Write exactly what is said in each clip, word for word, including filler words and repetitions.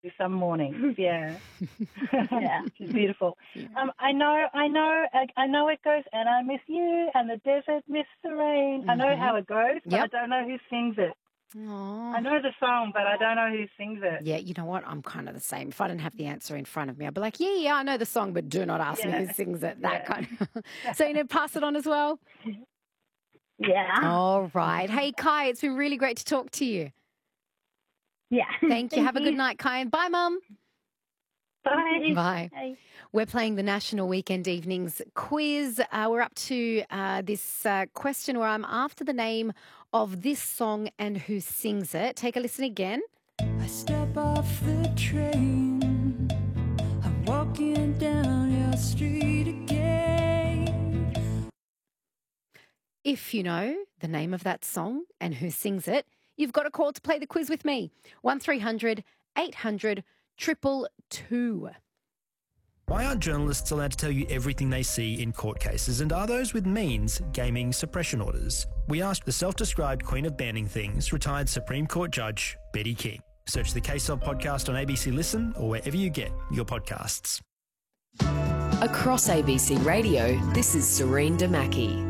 some mornings. Yeah. Yeah. She's beautiful. Yeah. Um, I know, I know, I, I know it goes, and I miss you, and the desert miss the rain. I know Mhm. how it goes, but Yep. I don't know who sings it. Aw. I know the song, but I don't know who sings it. Yeah, you know what? I'm kind of the same. If I didn't have the answer in front of me, I'd be like, yeah, yeah, I know the song, but do not ask me Yeah. who sings it. That Yeah. kind of. So you know, pass it on as well. Yeah. All right. Hey, Kai, it's been really great to talk to you. Yeah. Thank you. Have a good night, Kai. And bye, Mum. Bye. Bye. Bye. We're playing the National Weekend Evenings quiz. Uh, we're up to uh, this uh, question where I'm after the name of this song and who sings it. Take a listen again. I step off the train, I'm walking down your street again. If you know the name of that song and who sings it, you've got a call to play the quiz with me. one three hundred eight hundred two two two. Why aren't journalists allowed to tell you everything they see in court cases, and are those with means gaming suppression orders? We asked the self-described queen of banning things, retired Supreme Court Judge Betty King. Search the Case Of podcast on A B C Listen or wherever you get your podcasts. Across A B C Radio, this is Serene Damaki.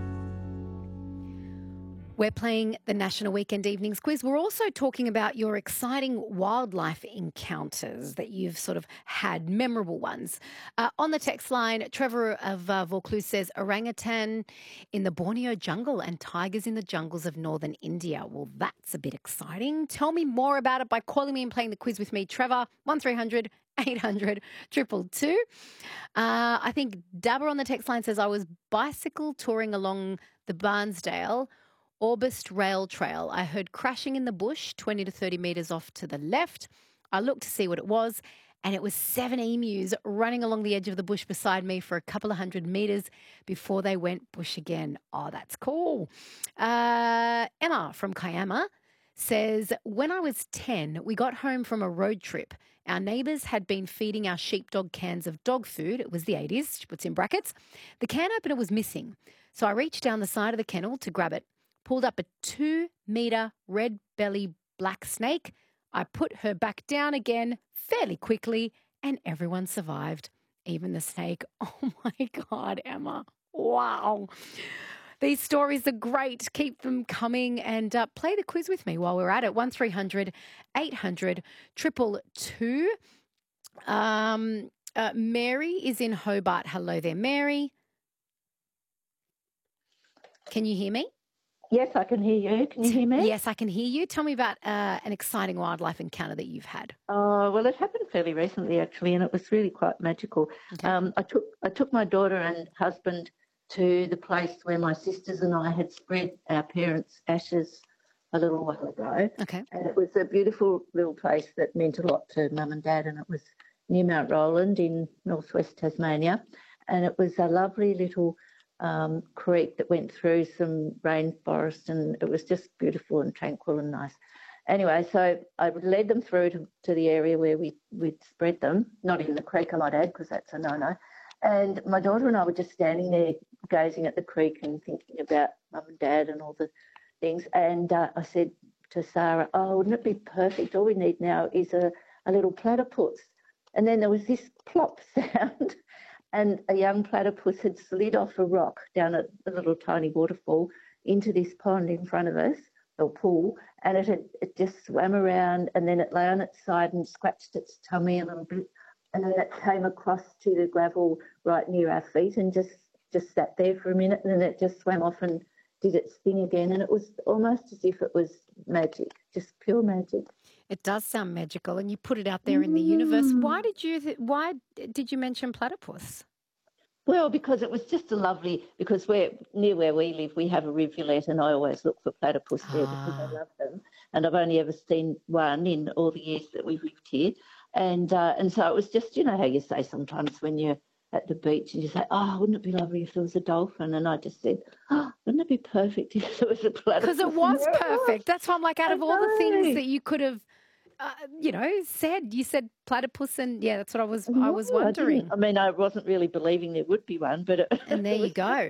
We're playing the National Weekend Evenings quiz. We're also talking about your exciting wildlife encounters that you've sort of had, memorable ones. Uh, on the text line, Trevor of uh, Vaucluse says orangutan in the Borneo jungle and tigers in the jungles of northern India. Well, that's a bit exciting. Tell me more about it by calling me and playing the quiz with me. Trevor, one three hundred eight hundred two two two. Uh, I think Dabber on the text line says I was bicycle touring along the Barnsdale Orbist Rail Trail. I heard crashing in the bush, twenty to thirty metres off to the left. I looked to see what it was, and it was seven emus running along the edge of the bush beside me for a couple of hundred metres before they went bush again. Oh, that's cool. Uh, Emma from Kiama says, when I was ten, we got home from a road trip. Our neighbours had been feeding our sheepdog cans of dog food. It was the eighties, she puts in brackets. The can opener was missing, so I reached down the side of the kennel to grab it. Pulled up a two-metre red belly black snake. I put her back down again fairly quickly and everyone survived, even the snake. Oh, my God, Emma. Wow. These stories are great. Keep them coming and uh, play the quiz with me while we're at it. one three hundred eight hundred two two two. Um, uh, Mary is in Hobart. Hello there, Mary. Can you hear me? Yes, I can hear you. Can you hear me? Yes, I can hear you. Tell me about uh, an exciting wildlife encounter that you've had. Oh, well, it happened fairly recently, actually, and it was really quite magical. Okay. Um, I took I took my daughter and husband to the place where my sisters and I had spread our parents' ashes a little while ago. Okay. And it was a beautiful little place that meant a lot to Mum and Dad, and it was near Mount Roland in northwest Tasmania. And it was a lovely little um, creek that went through some rainforest, and it was just beautiful and tranquil and nice. Anyway, so I led them through to, to the area where we, we'd spread them, not in the creek, I might add, because that's a no-no. And my daughter and I were just standing there gazing at the creek and thinking about Mum and Dad and all the things. And uh, I said to Sarah, oh, wouldn't it be perfect? All we need now is a, a little platypus. And then there was this plop sound, and a young platypus had slid off a rock down a, a little tiny waterfall into this pond in front of us, or pool, and it had it just swam around, and then it lay on its side and scratched its tummy a little bit, and then it came across to the gravel right near our feet and just, just sat there for a minute, and then it just swam off and did its thing again, and it was almost as if it was magic, just pure magic. It does sound magical, and you put it out there in the universe. Why did you th- Why did you mention platypus? Well, because it was just a lovely, because we're near where we live, we have a rivulet, and I always look for platypus there Ah. because I love them. And I've only ever seen one in all the years that we've lived here. And uh, and so it was just, you know how you say sometimes when you're at the beach and you say, oh, wouldn't it be lovely if there was a dolphin? And I just said, oh, wouldn't it be perfect if there was a platypus? Because it was And there perfect. That's why I'm like, out I of all the things know. that you could have, uh, you know, said, you said platypus, and yeah, that's what I was. I was No, I wondering. didn't. I mean, I wasn't really believing there would be one, but it, And there it you was go.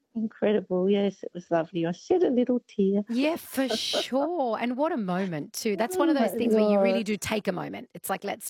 Incredible. Yes, it was lovely. I shed a little tear. Yeah, for sure. And what a moment too. That's one Oh of my those things where you really God. do take a moment. It's like, let's